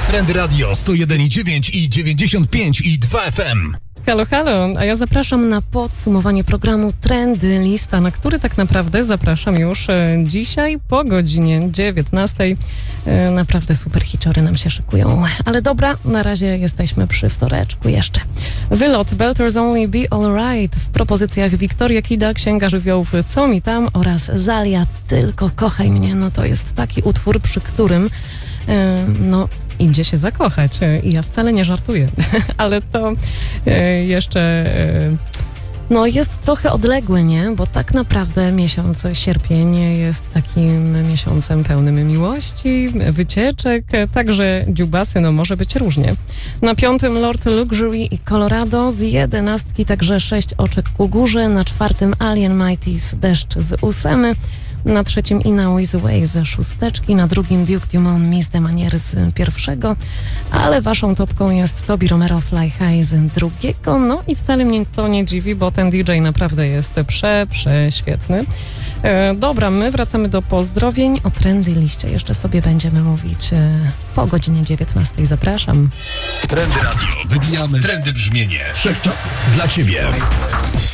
Trendy Radio 101,9 i 95,2 FM. Halo, halo, a ja zapraszam na podsumowanie programu Trendy Lista, na który tak naprawdę zapraszam już dzisiaj po godzinie 19. Naprawdę super hiciory nam się szykują. Ale dobra, na razie jesteśmy przy wtoreczku jeszcze. Wylot Belters Only Be Alright w propozycjach Wiktoria Kida, Księga Żywiołów Co mi tam oraz Zalia Tylko kochaj mnie. No to jest taki utwór, przy którym idzie się zakochać i ja wcale nie żartuję, ale to jeszcze jest trochę odległe, nie? Bo tak naprawdę miesiąc sierpień jest takim miesiącem pełnym miłości, wycieczek, także dziubasy, może być różnie. Na 5. Lord Luxury i Colorado, z 11 także 6 oczek ku górze, na 4. Alien Mighty's Deszcz z 8, na 3. Ina With Way z 6, na 2. Duke Dumont Miss de Manière z 1, ale waszą topką jest Tobi Romero Fly High z 2. No i wcale mnie to nie dziwi, bo ten DJ naprawdę jest prześwietny. Dobra, my wracamy do pozdrowień. O Trendy Liście jeszcze sobie będziemy mówić po godzinie 19. Zapraszam. Trendy Radio. Wybijamy trendy brzmienie wszechczasów dla ciebie.